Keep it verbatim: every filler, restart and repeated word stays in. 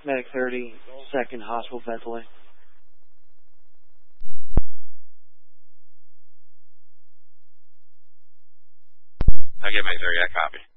Medic thirty, second hospital ventilate. I get Medic thirty, I copy.